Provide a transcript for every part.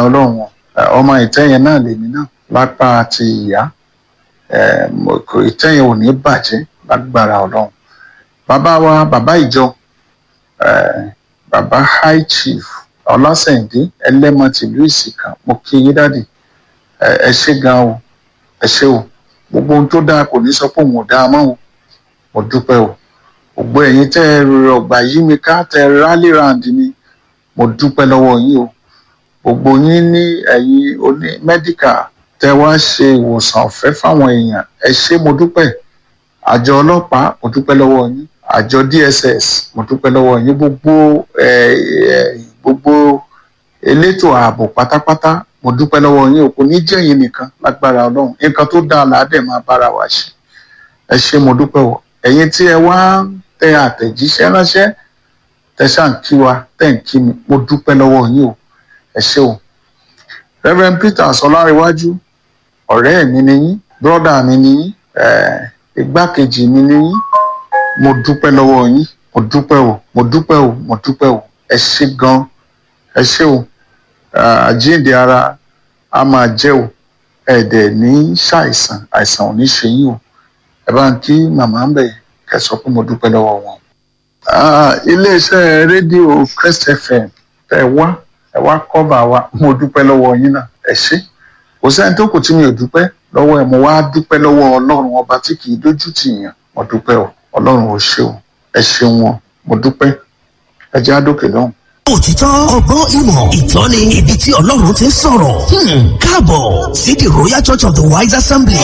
Ọlọ́run ọmọ ìtẹ́yẹn náà lèmi náà lápá àti ìyá ìtẹ́yẹn ò ní bàjẹ́ lágbára Ọlọ́run. Bàbá wa bàbá ìjọ bàbá high chief Ọlásẹ̀ndé Ẹlẹ́mọ tìlú Ìsìnkàn, mo kí yín dádì, ẹ ṣé gan o, ẹ ṣé o. Gbogbo ohun tó dáa kò ní sọ pé òun ò dáa mọ́ o, mo dúpẹ́ o. Gbogbo ẹ̀yin tẹ́ ẹ rọ̀gbà yí mi ká, tẹ́ ẹ rally round mi, mo dúpẹ́ lọ́wọ́ yín o. Gbogbo yín ní ẹ̀yin oní medical tẹ́ wá ṣe ìwòsàn ọ̀fẹ́ fáwọn èèyàn, ẹ ṣé mo dúpẹ́. Àjọ ọlọ́pàá, mo dúpẹ́ lọ́wọ́ yín. Àjọ DSS, mo dúpẹ́ lọ́wọ́ yín. Gbogbo elétò ààbò pátápátá, mo dúpẹ́ lọ́wọ́ yín o. Kò ní jẹ́ yín nìkan lágbára Ọlọ́run. Nǹkan tó dáa làádẹ́ máa bára wa ṣe. Ẹ ṣé mo dúpẹ́ o. Ẹ̀yin tí ẹ wá tẹ àtẹ̀jíṣẹ́ ránṣẹ́, tẹ ṣáà ń kí wa, tẹ̀ ń kí mi, mo dúpẹ́ lọ́wọ́ yín o. Ẹ ṣé o. Reverend Peter Ọlárewájú, ọ̀rẹ́ mi ni yín, brọ́dà mi ni yín, igbákejì mi ni yín, mo dúpẹ́ lọ́wọ́ yín, mo dúpẹ́ o, mo dúpẹ́ o, mo dúpẹ́ o. Ẹ ṣé gan, ẹ ṣé o. Àjíǹde ara a máa jẹ́ o. Ẹ̀dẹ̀ ní ṣàìsàn, àìsàn ò ní ṣe yín o. Ẹ bá ń kí màmá ń bẹ̀ kẹ́ sọ pé mo dúpẹ́ lọ́wọ́ wọn. Iléeṣẹ́ rédíò Crest FM ẹ wá kọ́bà wa, mo dúpẹ́ lọ́wọ́ yín náà, ẹ ṣé. Kò sẹ́ni tó kù tí mi ò dúpẹ́ lọ́wọ́ ẹ̀, mo wá dúpẹ́ lọ́wọ́ Ọlọ́run ọba tí kì í dójú tì yàn, mo dúpẹ́ o. Ọlọ́run ò ṣe o, ẹ ṣeun wọn, mo dúpẹ́. Ẹ jẹ́ àdókè lọ́hùn. Òtítọ́, ọgbọ́n, ìmọ̀, ìtọ́ni, ibi tí Ọlọ́run ti ń sọ̀rọ̀. Káàbọ̀ sí the Royal Church of the Wise Assembly.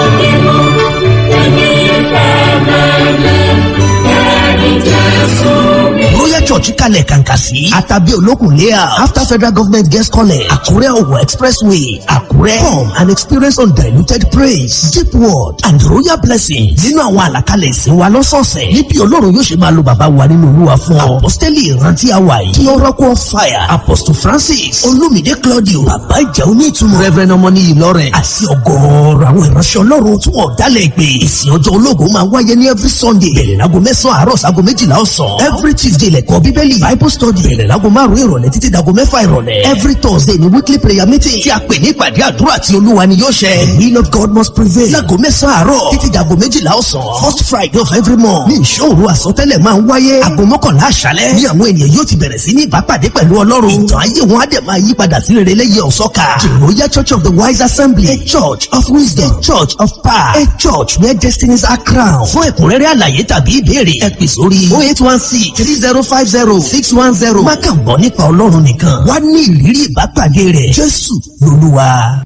Royal Church kalẹ̀ kàǹkà sí Àtàbí Olókùn layout after Federal Government Guest College, Àkúrẹ́ Òwò Expressway, Àkúrẹ́. Come and experience undiluted praise, deep word and royal blessings. Nínú àwọn àlàkalẹ̀ ìsìn wa lọ́sọ̀ọ̀sẹ̀, níbi Ọlọ́run yóò ṣe máa lo bàbá wa nínú Olúwa fún ọ. Apostoli ìrántí àwa yìí, kí Oracle of Fire, Apostle Francis, Olúmídé Claudio, bàbá ìjà onítùmọ̀, Reverend Ọmọníyì Lawrence, àti ọ̀gọ̀ọ̀rọ̀ àwọn ìránṣẹ́ Ọlọ́run tí wọ́n dálẹ̀ pé ìsìn ọjọ́ ológun máa wáyé ní every Sunday, bẹ̀rẹ̀ láago 9 àárọ̀ sáago 12 ọ̀sán. Every Tuesday lẹ́kọ̀ọ́ Bíbélì, Bible study, bẹ̀rẹ̀ láago 5 ìrọ̀lẹ́ títí dago 6 ìrọ̀lẹ́. Every Thursday ni weekly prayer meeting tí a pè ní ìpàdé àdúrà tí Olúwa ni yóò ṣe. The will of God must prevail. Láago 9 àárọ̀ títí dago 12 ọ̀sán. First Friday of every month ní ìṣòro àsọtẹ́lẹ̀ máa ń wáyé. Aago 11 àṣálẹ́ ní àwọn ènìyàn yóò ti bẹ̀rẹ̀ sí ní ìbápàdé pẹ̀lú Ọlọ́run. Ìtàn ayé wọn á dẹ̀ máa yí padà sí rere lẹ́yìn ọ̀sọ́ka. The Royal Church of the Wise Assembly, a church of wisdom, a church of power, a church where destinies are crowned. Fún ẹ̀kúnrẹ́rẹ́ àlàyé tàbí ìbéèrè, ẹ pè sórí 0816 3050 610. Má kàn gbọ́ nípa Ọlọ́run nìkan, wá ní ìrírí ìbápàdé rẹ̀. Jésù lolúwa.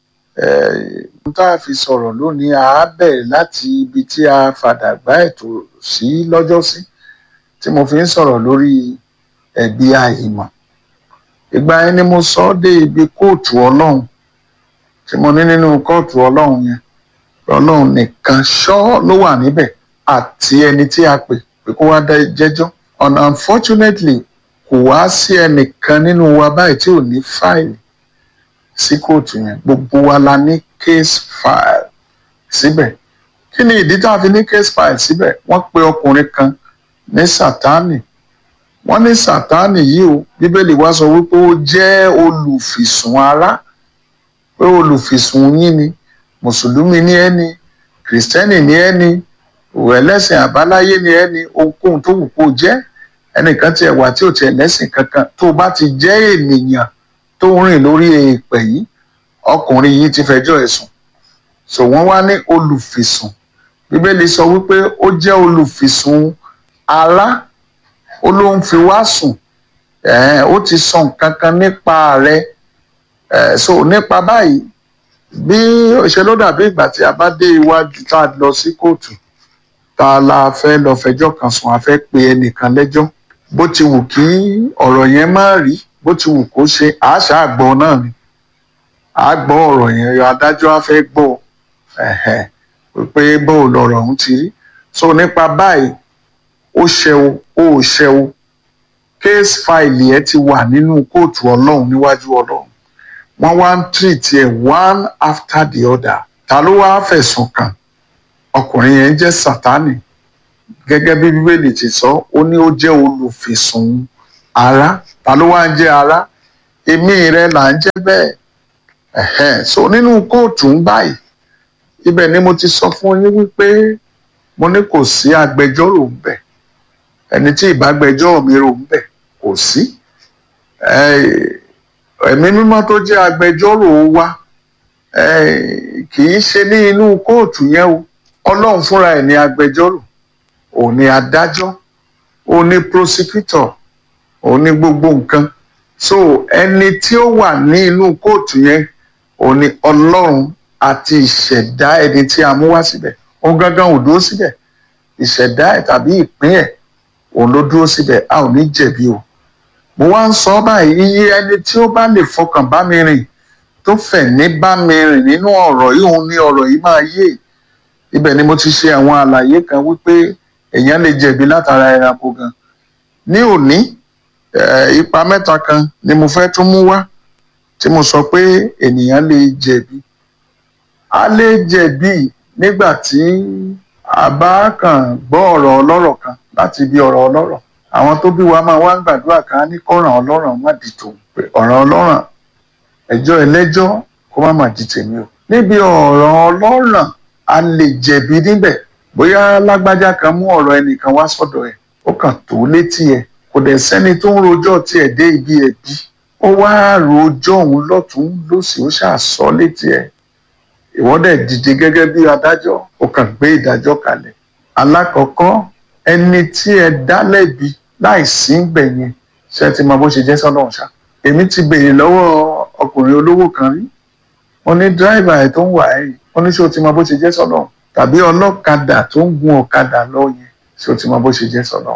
Tá a fi sọ̀rọ̀ lónìí, a bẹ̀rẹ̀ láti ibi tí a fàdàgbà ètò sí lọ́jọ́sí, tí mo fi ń sọ̀rọ̀ lórí ẹ̀bi àìmọ̀. Ìgbà yẹn ni mo sọ dé ibi kóòtù Ọlọ́run, tí mo ní nínú kóòtù Ọlọ́run yẹn, Ọlọ́run nìkan ṣọ́ ló wà níbẹ̀ àti ẹni tí a pè pé kó wá dá jẹ́jọ́. Unfortunately, kò wá sí ẹnìkan nínú wa báyìí tí ò ní fáìlì sí kóòtù yẹn. Gbogbo wa la ní case file síbẹ̀. Kí ni ìdí tá a fi ní case file síbẹ̀? Wọ́n pe ọkùnrin kan ní Sátánì. Wọ́n ní Sátánì yìí o, Bíbélì wá sọ wípé ó jẹ́ olùfisùn ará, pé olùfisùn yín ni, Mùsùlùmí ni ẹni, Kìrìsìtẹ́nì ni ẹni, ẹlẹ́sìn àbáláyé ni ẹni, ohunkóhun tó wù kó jẹ́. Ẹnìkan tí ẹ wà tí ò tiẹ̀ lẹ́sìn kankan, tó bá ti jẹ́ ènìyàn tó ń rìn lórí èèpẹ̀ yìí, ọkùnrin yìí ti fẹjọ́ ẹ̀sùn. So wọ́n wá ní olùfisùn. Bíbélì sọ wípé ó jẹ́ olùfisùn ará, ó ló ń fi wá sùn. Ó ti sọ nǹkan kan nípa rẹ̀. So nípa báyìí, bí ṣe ló dàbí ìgbà tí a bá dé iwájú tá a lọ sí kóòtù, tá a la fẹ́ lọ fẹjọ́ kan sùn, a fẹ́ pe ẹnìkan lẹ́jọ́. Bó ti wù kí ọ̀rọ̀ yẹn má rí, bó ti wù kó ṣe, àṣà àgbọ̀ náà ni. Àgbọ̀ ọ̀rọ̀ yẹn, adájọ́ á fẹ́ gbọ́ pé bó lọ̀rọ̀ ọ̀hún ti rí. So nípa báyìí, ó ṣe ó ṣe case file ẹ ti wà nínú kóòtù Ọlọ́run níwájú Ọlọ́run. Wọ́n wá ń treat ẹ̀ one after the other. Ta ló wá fẹ̀sùn kàn? Ọkùnrin yẹn jẹ́ Sátánì. Gẹ́gẹ́ bí Bíbélì ti sọ, ó ní ó jẹ́ olùfisùn ará. Ta ló wá ń jẹ́ ará? èmi rẹ là ń jẹ́ bẹ́ẹ̀. So nínú kóòtù ń báyìí ibẹ̀ ni mo ti sọ fún yín wípé mo ní kò sí agbẹjọ́rò ń bẹ̀, ẹni tí ìbágbẹjọ́rò mi rò ń bẹ̀ kò sí. Ẹ̀mí mímọ́ tó jẹ́ agbẹjọ́rò wa kì í ṣe ní inú kóòtù yẹn o. Ọlọ́run fúnra ẹ̀ ní agbẹjọ́rò, òun ni adájọ́, òun ni prosecutor, òun ni gbogbo nǹkan. So ẹni tí ó wà ní inú kóòtù yẹn òun ni Ọlọ́run àti ìṣẹ̀dá ẹni tí a mú wá síbẹ̀. Òun gangan ò dúró síbẹ̀, ìṣẹ̀dá ẹ̀ tàbí ìpín ẹ̀ òun ló dúró síbẹ̀. A ò ní jẹ̀bi o. Mo wá ń sọ báyìí, iye ẹni tí ó bá lè fọkàn bá mi rìn tó fẹ̀ ní bá mi rìn nínú ọ̀rọ̀ yìí, òun ni ọ̀rọ̀ yìí máa yé. Ibẹ̀ ni mo ti ṣe àwọn àlàyé kan wípé èèyàn lè jẹ̀bi látara ẹranko gan. Ní òní ipa mẹ́ta kan ni mo fẹ́ tún mú wá tí mo sọ pé ènìyàn lè jẹ̀bi. A lè jẹ̀bi nígbà tí a bá kàn gbọ́ ọ̀rọ̀ ọlọ́rọ̀ kan láti ibi ọ̀rọ̀ ọlọ́rọ̀. Àwọn tó bí wa máa wá ń gbàdúrà kan ní kọ́ràn ọlọ́rọ̀ má di tòun, pé ọ̀ràn ọlọ́rọ̀ ẹjọ́ ẹlẹ́jọ́ kó má má di tèmi o. Níbi ọ̀rọ̀ ọlọ́rọ̀ a lè jẹ̀bi níbẹ̀. Bóyá lágbájá kan mú ọ̀rọ̀ ẹnìkan wá sọ́dọ̀ ẹ̀, ó kàn tó létí ẹ̀, kò dẹ̀ sẹ́ni tó ń rojọ́ tiẹ̀ dé ibi ẹ̀bi. Ó wá rojọ́ òun lọ́tún lósì, ó ṣàsọ létí ẹ̀. Ìwọ dẹ̀ dìde gẹ́gẹ́ bí adájọ́, ó kàn gbé ìdájọ́ kalẹ̀. Alákọ̀ọ́kọ́, ẹni tí ẹ dá lẹ́bi láìsí ńbẹ̀ yẹn, ṣé ti mọ bó ṣe jẹ́ sọ́dọ̀ ṣá. Èmi ti béèrè lọ́wọ́ ọkùnrin olówó kan rí. Wọ́n ní dráìvà ẹ̀ tó ń wà ẹ́, wọ́n ní ṣé o ti mọ bó ṣe jẹ́ sọ́dọ̀? Tàbí ọlọ́kadà tó ń gun ọ̀kadà lọ yẹn, ṣé o ti mọ bó ṣe jẹ́ sọ́dọ̀?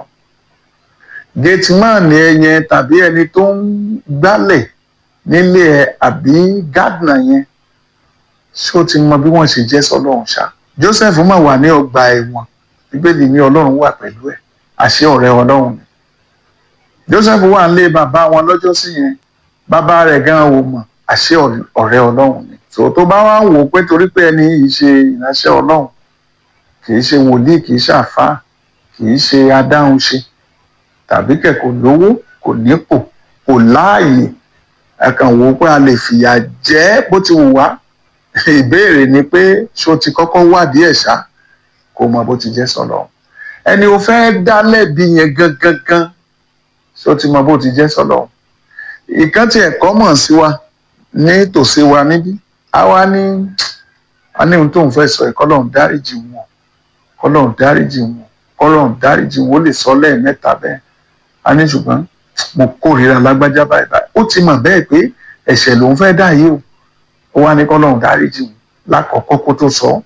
Gateman yẹn tàbí ẹni tó ń gbálẹ̀ nílé ẹ àbí gardener yẹn, ṣé o ti mọ bí wọ́n ṣe jẹ́ sọ́dọ̀ ṣá. Joseph máa wà ní ọgbà ẹ̀wọ̀n, Bíbélì ní Ọlọ́run wà pẹ̀lú ẹ̀, àṣẹ ọ̀rẹ́ Ọlọ́run ni. Joseph wà nílé bàbá wọn lọ́jọ́ sí yẹn, bàbá rẹ̀ gan ò mọ̀, àṣẹ ọ̀rẹ́ Ọlọ́run ni. Tó bá wá wò pé torí pé ẹni yìí ṣe ìránṣẹ́ Ọlọ́run, kì í ṣe wòlíì, kì í ṣe àfáà, kì í ṣe adáhunṣe, tàbí kò lówó, kò nípò, kò láàyè, ẹ kàn wò pé a lè fìyà jẹ bó ti wù wá. Ìbéèrè ni pé ṣé o ti kọ́kọ́ wádìí ẹ̀ ṣá kó mọ bó ti jẹ́ sọ́dọ̀? Ẹni o fẹ́ dá lẹ́bi yẹn gangan, ṣé o ti mọ bó ti jẹ́ sọ́dọ̀? Ìkan tí ẹ̀kọ́ mọ̀ sí wa ní tòsí wa níbí, a ní ohun tó ń fẹ́ sọ ẹ̀, k'Ọlọ́run dáríjì wọn, k'Ọlọ́run dáríjì wọn, k'Ọlọ́run dáríjì wọn. Ó lè sọ lẹ́ẹ̀mẹ́ta bẹ́ẹ̀. A ní ṣùgbọ́n mo kórìíra lágbájá báyìí báyìí. Ó ti mọ̀ bẹ́ẹ̀ pé ẹ̀ṣẹ̀ lòun fẹ́ dá yìí o. Ó wá ní k'Ọlọ́run dáríjì wọn lákọ̀ọ́kọ́ kó tó sọ.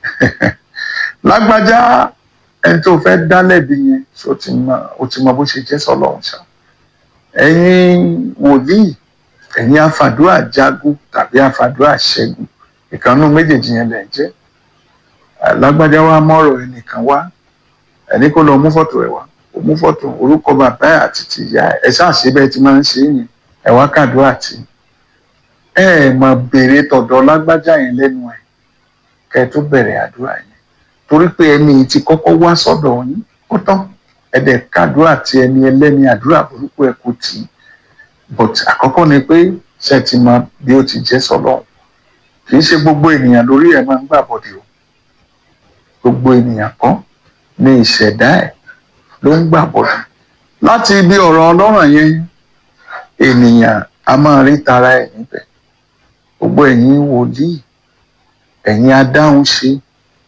Lágbájá ẹni tó fẹ́ dá lẹ́bi yẹn, ó ti mọ bó ṣe jẹ́ sọ́lọ́run ṣá. Ẹ̀yin wòlíì, ẹ̀yin afàdúrà jagun tàbí afàdúrà ṣẹ́gun, ìkànnù méjèèjì yẹn lẹ̀ jẹ́. Lágbájá wá mọ́rọ̀ ẹnìkan wá, ẹni kó lọ mú fọ́tò ẹ̀ wá, ó mú fọ́tò orúkọ bàbá ẹ̀ àti tìyá ẹ̀ ṣáàṣì bẹ́ẹ̀ ti máa ń ṣe yẹn, ẹ̀ wá kàdúrà tí ẹ máa béèrè tọ̀dọ̀ lágbájá yẹn lẹ́nu ẹ̀ kẹ́ ẹ tó bẹ̀rẹ̀ àdúrà yẹn, torí pé ẹni tí kọ́kọ́ wá sọ́dọ̀ yín ó tán, ẹ dẹ̀ kàdúrà tí ẹni ẹlẹ́ni àdúrà burúkú ẹ̀ kò tì í. But àkọ́kọ́ ni pé ṣé ti mọ bí ó ti jẹ́ sọ́dọ̀? Kì í ṣe gbogbo ènìyàn lórí ẹ̀ máa ń gbà bọ̀dẹ̀ o. Gbogbo ènìyàn kan ní ìṣẹ̀dá ẹ̀ ló ń gbà bọ̀dẹ̀. Láti ibi ọ̀rọ̀ ọlọ́rọ̀ yẹn, ènìyàn a máa rí tara ẹ̀ níbẹ̀. Gbogbo ẹ̀yin wòlíì, ẹ̀yin adáhunṣe,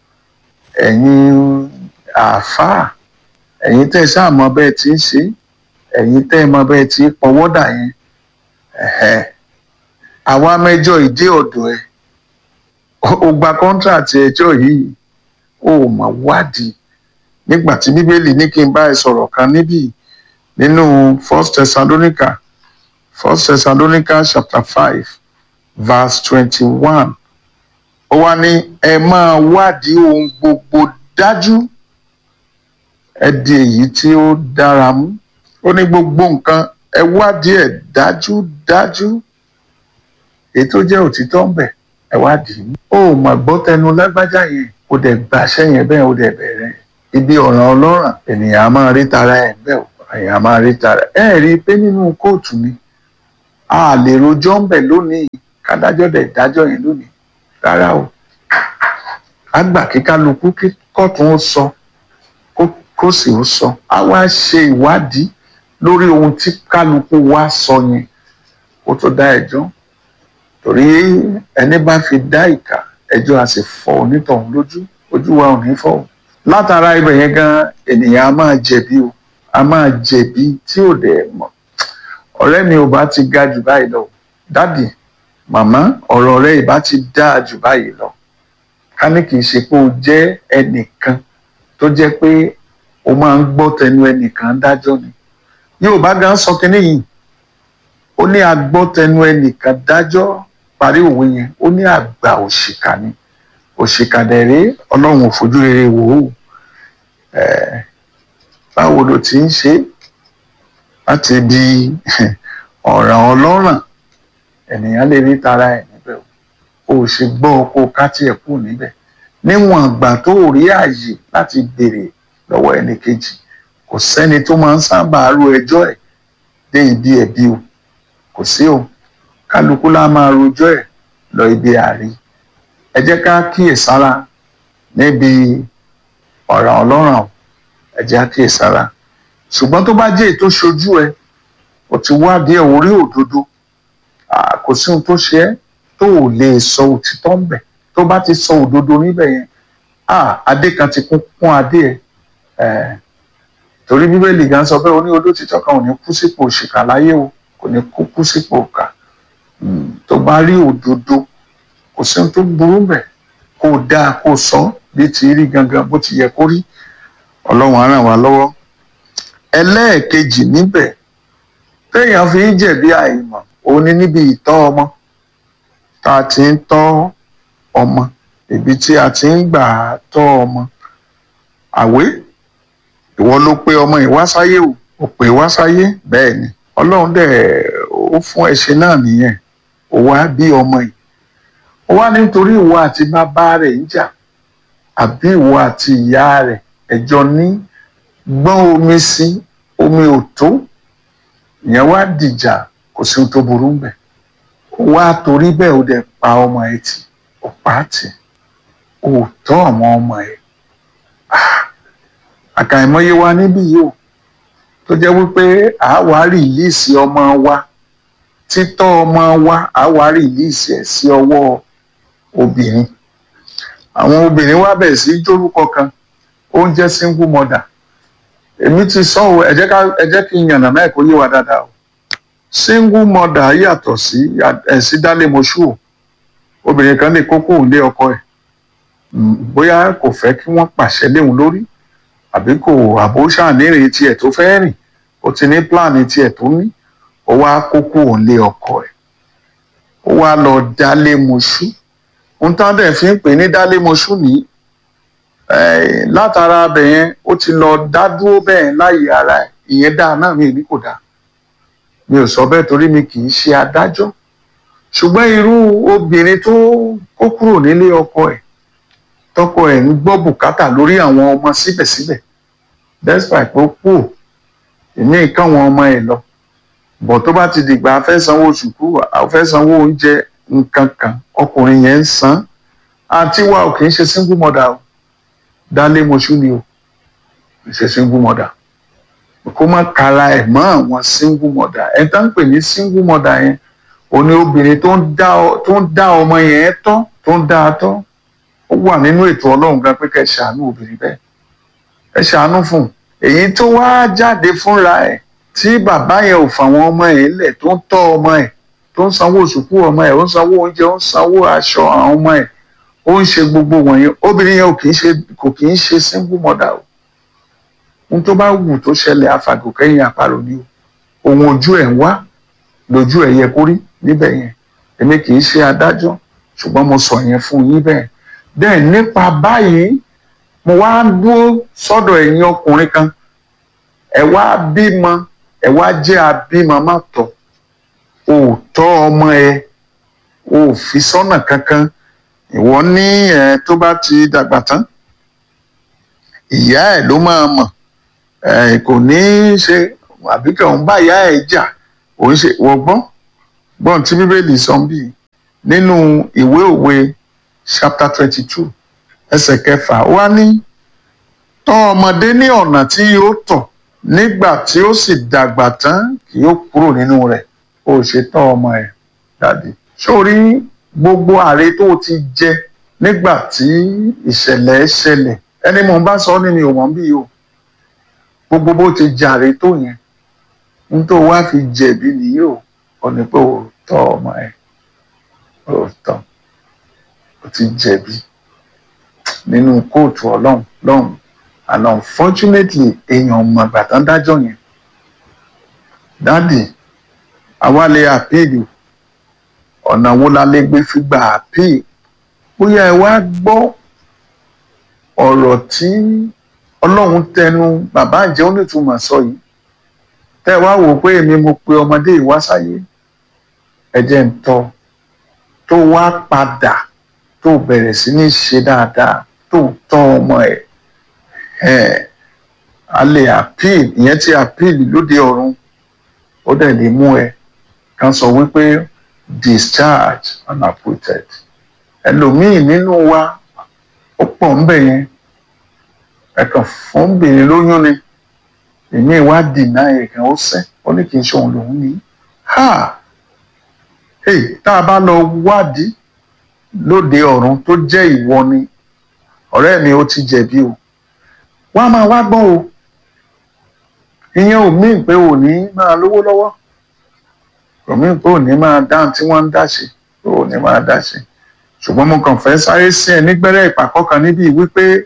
ẹ̀yin àáfàá, ẹ̀yin tẹ́ sáà mọ bẹ́ẹ̀ tí ń ṣe, ẹ̀yin tẹ́ mọ bẹ́ẹ̀ tí ń pọwọ́dà yẹn, àwa mẹ́jọ ìdí ọ̀dọ̀ ẹ̀, ó gba kọ́ńtrátì ẹjọ́ yìí, ó mọ̀ wádìí. Nígbà tí Bíbélì ní kí n bá ẹ sọ̀rọ̀ kan níbí nínú 1 Thessalonians chapter 5 verse 21, ó wá ní ẹ máa wádìí ohun gbogbo dájú, ẹ di èyí tí ó dára mú. Ó ní gbogbo nǹkan ẹ wádìí ẹ̀ dájú, èyí tó jẹ́ òtítọ́ ń bẹ ẹ wádìí mú. Ó mà gbọ́ tẹnu lágbájá yẹn, ó dẹ̀ gbàṣẹ́ yẹn bẹ́ẹ̀, ó dẹ̀ bẹ̀rẹ̀ ibi ọ̀ràn ọlọ́ràn. Ènìyàn a máa rí tara ẹ̀ bẹ́ẹ̀, ènìyàn a máa rí tara ẹ̀. Rí i pé nínú kóòtù ni a lè rojọ́ ń bẹ̀ lónìí kádájọ́ dẹ̀ dájọ́ yẹn lónìí rárá o. A gbà kí kálukú kí kọ́tún ó sọ kó sì ó sọ, a wá ṣe ìwádìí lórí ohun tí kálukú wá sọ yẹn kó tó dá ẹjọ́, torí ẹni bá fi dá ìkà ẹjọ́ a sì fọ́ onítọ̀hún lójú, ojú wa ò ní fọ́ o. Látara ibẹ̀ yẹn gan ènìyàn a máa jẹ̀bi o, a máa jẹ̀bi tí ò dẹ̀ mọ̀. Ọ̀rẹ́ mi ò bá ti ga jù báyìí lọ, dádì màmá ọ̀rọ̀ rẹ ìbá ti dáa jù báyìí lọ, ká ní kì í ṣe pé o jẹ́ ẹnìkan tó jẹ́ pé o máa ń gbọ́ tẹnu ẹnìkan dájọ́ ni. Yorùbá gan sọ kínní yìí, ó ní agbọ́ tẹnu ẹnìkan dájọ́, parí òwe yẹn, ó ní àgbà òṣìkà ni. Òṣìkà dẹ̀rẹ́ Ọlọ́run ò fojú rere wò ó. Báwo ló ti ń ṣe láti di ọ̀ràn ọlọ́ràn, ènìyàn lè rí tara ẹ̀ níbẹ̀ o ò ṣe gbọ́ kó ká tiẹ̀ kù níbẹ̀. Níwọ̀n ìgbà tó rí ààyè láti béèrè lọ́wọ́ ẹnì kejì, kò sẹ́ni tó máa ń sábà ro ẹjọ́ ẹ̀ dé ibi ẹ̀bi o, kò sí o. Kálukú lá máa rojọ́ ẹ̀ lọ ibi àárí. Ẹ jẹ́ ká kíyèsára níbi ọ̀ràn ọlọ́ràn, ẹ jẹ́ ká kíyèsára. Ṣùgbọ́n tó bá jẹ́ ètò ṣojú ẹ, o ti wádìí ẹ̀ orí òdodo, kò sí ohun tó ṣe ẹ́ tó ò lè sọ òtítọ́ ń bẹ̀. Tó bá ti sọ òdodo níbẹ̀ yẹn, adé kan ti kún adé ẹ̀. Torí Bíbélì gan sọ pé ó ní olótìtọ́ kan ò ní kú sípò òṣìkà láyé o, kò ní kú sípò òkà. Tó bá rí òdodo, kò sí ohun tó burú bẹ̀, kó dáa kó sọ bí ti rí gangan bó ti yẹ kó rí. Ọlọ́run á ràn wá lọ́wọ́. Ẹlẹ́ẹ̀kejì níbẹ̀ téèyàn fi ń jẹ̀bi àìmọ̀, òun ni níbi ìtọ́ ọmọ. Tá a ti ń tọ́ ọmọ, ibi tí a ti ń gbà tọ́ ọmọ. Àwé, ìwọ ló pé ọmọ yìí wá sáyé o, ò pé wá sáyé, bẹ́ẹ̀ ni. Ọlọ́run dẹ̀ ó fún ẹṣin náà nìyẹn, ó wá bí ọmọ yìí. Ó wá nítorí ìwọ àti bàbá rẹ̀ ń jà, àbí ìwọ àti ìyá rẹ̀ ẹjọ́ ní gbọ́n omi sí, omi ò tó, ìyẹn wá dìjà, kò sí ohun tó burú bẹ̀. Ó wá torí bẹ́ẹ̀ ó dẹ̀ pa ọmọ ẹ̀ tì, ó pa á tì, ó tọ́ àwọn ọmọ ẹ̀. Àkàìmọye wa níbí yìí o, tó jẹ́ wípé àwa rìlíìsì ọmọ wa, títọ́ ọmọ wa àwa rìlíìsì ẹ̀ sí ọwọ́ obìnrin. Àwọn obìnrin wá bẹ̀rẹ̀ sí jórúkọ kan, ó ń jẹ́ single mother. Èmi ti sọ o, ẹ jẹ́ kí n yànnà náà kó yé wa dáadáa o. Single mother yàtọ̀ sí dálémoṣú o. Obìnrin kan lè kókó òun lé ọkọ ẹ̀, bóyá kò fẹ́ kí wọ́n pàṣẹ léhun lórí, àbí kò àbó ṣàníìrìn tiẹ̀ tó fẹ́ rìn, ó ti ní pláàni tiẹ̀ tó ní, ó wá kókó òun lé ọkọ ẹ̀, ó wá lọ dálémoṣú. Ohun tán dẹ̀ fi ń pè ní dálémoṣú nìyí. Látara abẹ yẹn ó ti lọ dá dúró bẹ́ẹ̀ láyé ara ẹ̀. Ìyẹn dáa náà, mi ní kò dáa, mi ò sọ bẹ́ẹ̀ torí mi kì í ṣe adájọ́. Ṣùgbọ́n irú obìnrin tó kó kúrò nílé ọkọ ẹ̀, tọkọ ẹ̀ ń gbọ́ bùkátà lórí àwọn ọmọ síbẹ̀síbẹ̀, despite pé ó kú ìní káwọn ọmọ ẹ̀ lọ, bọ̀ tó bá ti dìgbà a fẹ́ sanwó ṣùkú, a fẹ́ sanwó oúnjẹ nǹkan kan, ọkùnrin yẹn ń san. Àǹtí wa ò kì í ṣe single mother o, dálémoṣú ni o, kì í ṣe single mother. Kó má kara ẹ̀ mọ́ àwọn single mother. Ẹ̀ tá ń pè ní single mother yẹn, òun ni obìnrin tó ń dá ọmọ yẹn tọ́, tó ń dá a tọ́. Ó wà nínú ètò Ọlọ́run gan pé kẹ́ ṣàánú obìnrin bẹ́ẹ̀, ẹ ṣàánú fún un. Èyí tó wá jáde fúnra ẹ̀ tí bàbá yẹn ò fàwọn ọmọ ẹ̀ lẹ̀, tó ń tọ́ ọmọ ẹ̀, tó ń sanwó ṣùkú ọmọ ẹ̀, ó ń sanwó oúnjẹ, ó ń sanwó aṣọ àwọn ọmọ ẹ̀, ó ń ṣe gbogbo wọ̀nyẹn. Obìnrin yẹn kò kì í ṣe single mother o. Ohun tó bá wù tó ṣẹlẹ̀ àfàgò kẹ́yìn àparò ni o. Ohun ojú ẹ̀ ń wá lójú ẹ̀ yẹ kó rí níbẹ̀ yẹn. Èmi kì í ṣe adájọ́, ṣùgbọ́n mo sọ yẹn fún yín bẹ́ẹ̀. Bẹ́ẹ̀ nípa báyìí, mo wá dúró sọ́dọ̀ ẹ̀yin ọkùnrin kan, ẹ wá bímọ, ẹ wá jẹ́ abímọ má tọ́, o ò tọ́ ọmọ ẹ, o ò fi sọ́nà kankan. Ìwọ ní tó bá ti dàgbà tán, ìyá ẹ̀ ló máa mọ̀, kò ní í ṣe àbí kẹ́ òun bá ìyá ẹ̀ jà, òun ṣe wọ́gbọ́n gbọ́n tí bíbélì sọ bí nínú ìwé òwe chapter 22 ẹsẹ̀ 6 ó wá ní tọ́ ọmọdé ní ọ̀nà tí yóò tọ̀ nígbà tí ó sì dàgbà tán kì yóò kúrò nínú rẹ̀. Ó ṣe tọ́ ọmọ ẹ̀ dàdí. Sórí gbogbo àrè tó ti jẹ nígbà tí ìṣẹ̀lẹ̀ ṣẹlẹ̀, ẹni mò ń bá sọ ní mi ò mọ̀ bí o, gbogbo bó ti jàre tó yẹn n tó wá fi jẹ̀bi nìyí o, ò ní pé o tọ́ ọmọ ẹ̀, o tọ́, o ti jẹ̀bi nínú kóòtù Ọlọ́run lọ́hùn. And unfortunately èèyàn mọ̀ ìgbà tán dájọ́ yẹn. Dádì, àwa lè àpíìlì, ọ̀nà wo la lè gbé fi gba àpíìlì? Bóyá ẹ wá gbọ́ ọ̀rọ̀ tí Ọlọ́run tẹnu bàbá Ìjẹ́ Onítùmọ̀ sọ yìí, tẹ́ wá wò pé èmi mo pe ọmọdé yìí wá sáyé, ẹ jẹ́ n tọ́, tó wá padà tó bẹ̀rẹ̀ sí ní ṣe dáadáa tó tọ́ ọmọ ẹ̀, a lè àpíìlì, ìyẹn tí àpíìlì lóde ọ̀run, ó dẹ̀ lè mú ẹ kan sọ wípé discharge unacquitted. Ẹlòmíì nínú wa ó pọ̀ ń bẹ̀ yẹn, ẹ̀kan fún obìnrin lóyún ni, èmi wá dìnnà ẹ̀kan ó sẹ́, ó ní kì í ṣe òun lòun ní. Tá a bá lọ wádìí lóde ọ̀run tó jẹ́ ìwọ ni, ọ̀rẹ́ mi ó ti jẹ̀bi o, wá máa wá gbọ́ o. Ìyẹn ò mí pé ò ní máa lówó lọ́wọ́, ò mí pé ò ní máa dáhùn tí wọ́n ń dá ṣe, ò ní máa dá ṣe. Ṣùgbọ́n mo kàn fẹ́ sáré sí ẹ nígbẹ́rẹ́ ìpàkọ́ kan níbí wípé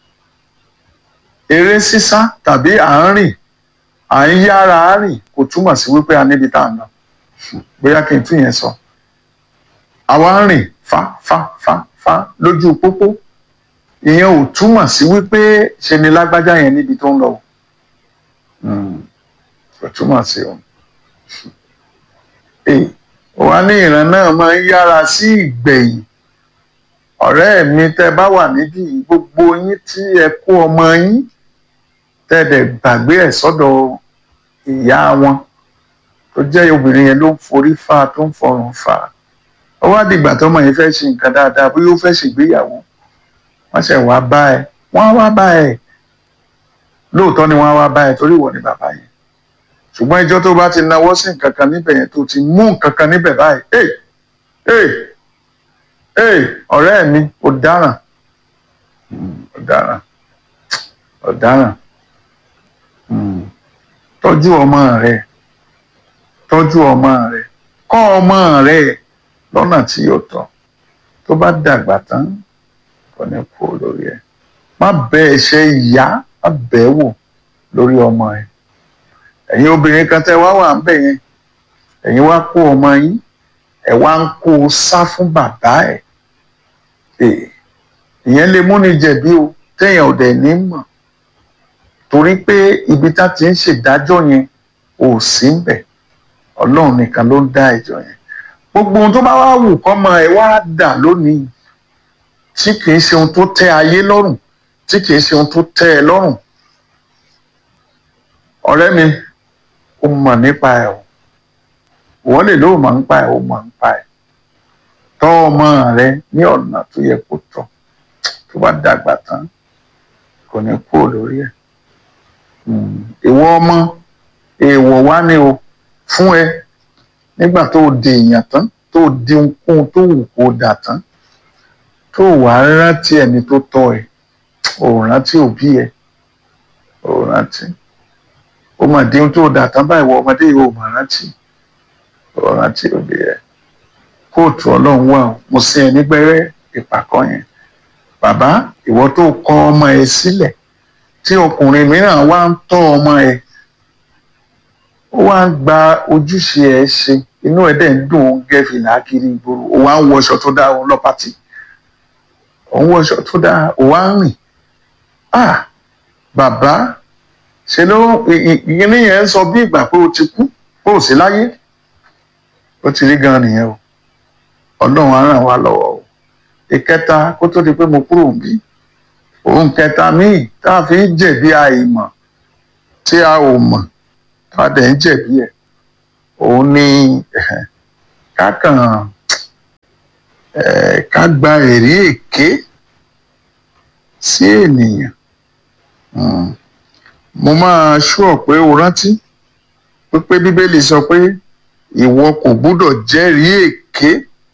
eré sísá tàbí à ń yára rìn kò túmọ̀ sí wípé a níbi tá à ń lọ. Bóyá kí n tún yẹn sọ. Àwa ń rìn fa lójú pópó, ìyẹn ò túmọ̀ sí wípé ṣe ni lágbájá yẹn níbi tó ń lọ. Kò túmọ̀ sí o. Wà ní ìran náà máa ń yára sí ìgbẹ̀yìn. Ọ̀rẹ́ mi tẹ́ bá wà níbí, gbogbo yín tí ẹ kó ọmọ yín tẹ́ẹ̀dẹ̀ gbàgbé ẹ̀ sọ́dọ̀ ìyá wọn tó jẹ́ obìnrin yẹn ló ń forí fa tó ń fọrùn fa. Ó wá dìgbà tọ́mọ yẹn fẹ́ ṣe nǹkan dáadáa, bóyá ó fẹ́ ṣègbéyàwó, wọ́n ṣẹ̀ wá bá ẹ, wọ́n á wá bá ẹ. Lóòótọ́ ni wọ́n á wá bá ẹ torí ìwọ ni bàbá yẹn. Ṣùgbọ́n ìjọ́ tó bá ti nawọ́ sí nǹkan kan níbẹ̀ yẹn, tó ti mú nǹkan kan níbẹ̀ báyìí, ọ̀rẹ́ mi ò dáràn, ọ̀daràn. Tọ́jú ọmọ rẹ, kọ́ ọmọ rẹ lọ́nà tí yóò tọ́. Tó bá dàgbà tán kò ní kú lórí ẹ̀. Má bẹ ẹ̀ṣẹ̀ ìyá, má bẹ̀ ẹ́ wò lórí ọmọ ẹ̀. Ẹ̀yin obìnrin kan tẹ́ wá wà ń bẹ̀ yẹn, ẹ̀yin wá kó ọmọ yín, ẹ̀ wá ń kó o sá fún bàbá ẹ̀. Ìyẹn lè múni jẹ̀bi o, téèyàn ò dẹ̀ ní mọ̀. Torí pé ibi tá ti ń ṣèdájọ́ yẹn ò sí ń bẹ̀. Ọlọ́run nìkan ló ń dá ẹjọ́ yẹn. Gbogbo ohun tó bá wá wù kọ́mọ ẹ wá dà lónìí tí kì í ṣe ohun tó tẹ́ ayé lọ́rùn, tí kì í ṣe ohun tó tẹ́ ẹ lọ́rùn. Ọ̀rẹ́ mi, o mọ̀ nípa ẹ̀ o. Wọ́n lè lóò mọ̀ nípa ẹ̀, o mọ̀ nípa ẹ̀. Tọ́ ọmọ rẹ ní ọ̀nà tó yẹ kó tọ́. Tó bá dàgbà tán kò ní kúrò lórí ẹ̀. Ìwọ ọmọ, èèwọ̀ wá ní o fún ẹ nígbà tó di èèyàn tán, tó di ohunkóhun tó wù kó dà tán, tó wà rántí ẹni tó tọ́ ẹ, ò rántí òbí ẹ, ò rántí. Ó mà di ohun tó dà tán báyìí, wọ ọmọdé yìí ò mà rántí, ò rántí òbí ẹ. Kóòtù Ọlọ́run wà o, mo sí ẹ nígbẹ́rẹ́ ìpàkọ́ yẹn. Bàbá, ìwọ tó kọ ọmọ ẹ sílẹ̀, tí ọkùnrin mìíràn wá ń tọ́ ọmọ ẹ, ó wá ń gba ojúṣe ẹ ṣe, inú ẹ dẹ̀ ń dùn, ó ń gẹ́ fìlà kiri ìgboro, ó wá ń wọṣọ tó dáa, ó ń lọ pátì, ó ń wọṣọ tó dáa, ó wá ń rìn. Bàbá, ṣe ló ìyẹn yẹn ń sọ bí ìgbà pé ó ti kú, pé ò sí láyé. Ó ti rí gan nìyẹn o. Ọlọ́run á ràn wá lọ́wọ́ o. Ìkẹta, kó tó di pé mo kúrò níbí, ohun kẹta míì tá a fi ń jẹ̀bi àìmọ̀ tí a ò mọ̀ tá a dẹ̀ ń jẹ̀bi ẹ̀, òun ni ká gba ẹ̀rí èké sí ènìyàn. Mo máa ṣúọ̀ pé o rántí pé Bíbélì sọ pé ìwọ kò gbúdọ̀ jẹ́rìí èké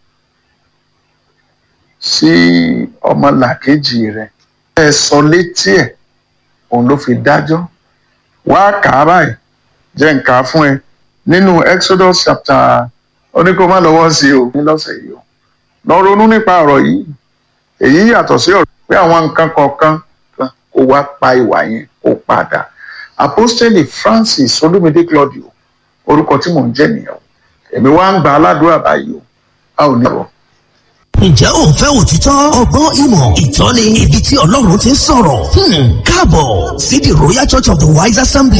sí ọmọlàkejì rẹ. Ẹ sọ létí ẹ̀, òun ló fi dájọ́. Wá kà á báyìí, jẹ́ n kà á fún ẹ nínú Exodus chapter, ó ní kó má lọ́wọ́ sí o ní lọ́sẹ̀ yìí o. Lọ ronú nípa ọ̀rọ̀ yìí. Èyí yàtọ̀ sí ọ̀rọ̀ pé àwọn nǹkan kọ̀ọ̀kan kó wá pa ìwà yẹn kó padà. Apostoli Francis Olúmídé Claudio, orúkọ tí mò ń jẹ́ nìyẹn. Èmi wá ń gba aládùúrà báyìí o, a ò ní ọ̀rọ̀. Ǹjẹ́ o fẹ́ òtítọ́, ọgbọ́n, ìmọ̀, ìtọ́ni, ibi tí Ọlọ́run ti ń sọ̀rọ̀? Káàbọ̀ sí the Royal Church of the Wise Assembly.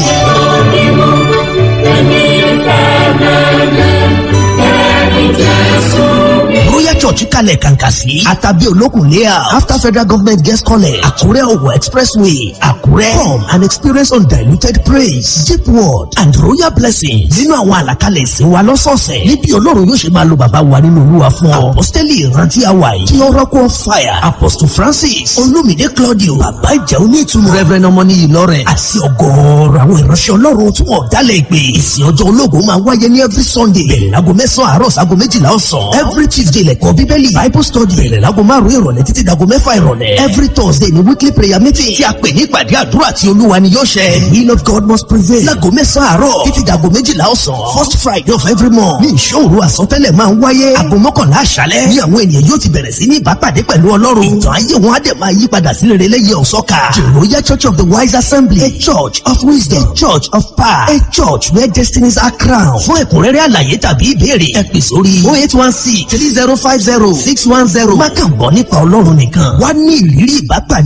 Royal Church kalẹ̀ kàǹkà sí Àtàbí Olókùn layout after Federal Government Guest College, Àkúrẹ́ Òwò Expressway, Àkúrẹ́. Come and experience undiluted praise, deep word and royal blessings. Nínú àwọn àlàkalẹ̀ ìsìn wa lọ́sọ̀ọ̀sẹ̀, níbi Ọlọ́run yóò ṣe máa lo bàbá wa nínú Olúwa fún ọ. Apostoli ìrántí àwa yìí, kí Oracle of Fire, Apostle Francis Olúmídé Claudio, bàbá ìjà onítùmọ̀, Reverend Ọmọníyì Lawrence, àti ọ̀gọ̀ọ̀rọ̀ àwọn ìránṣẹ́ Ọlọ́run tí wọ́n dálẹ̀ ìpè. Ìsìn ọjọ́ ológun máa wáyé ní every Sunday, bẹ̀rẹ̀ láago 9 àárọ̀ sáago 12 ọ̀sán. Every Tuesday lẹ́kọ̀ọ́ Bíbélì, Bible study, bẹ̀rẹ̀ láago 5 ìrọ̀lẹ́ títí dago 6 ìrọ̀lẹ́. Every Thursday ni weekly prayer meeting tí a pè ní ìpàdé àdúrà tí Olúwa ni yóò ṣẹ. The will of God must prevail. Láago 9 àárọ̀ títí dago 12 ọ̀sán. First Friday of every month ní ìṣòro àsọtẹ́lẹ̀ máa ń wáyé. Aago 11 àṣálẹ́ ní àwọn ènìyàn yóò ti bẹ̀rẹ̀ sí ní ìbápàdé pẹ̀lú Ọlọ́run. Ìtàn ayé wọn á dẹ̀ máa yí padà sí rere lẹ́yìn ọ̀sọ́ka. The Royal Church of the Wise Assembly, a church of wisdom, a church of power, a church where destinies are crowned. Fún ẹ̀kúnrẹ́rẹ́ àlàyé tàbí ìbéèrè, ẹ pè sórí 0816 3050 610. Má kàn gbọ́ nípa Ọlọ́run nìkan, wá ní ìrírí ìbápàdé